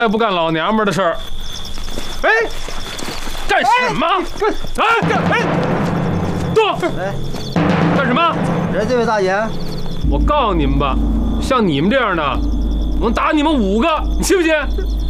再不干老娘们的事儿。哎，干什么？哎，坐。 哎， 干什么？ 这位大爷， 我告诉你们吧，像你们这样的，我能打你们5个，你信不信？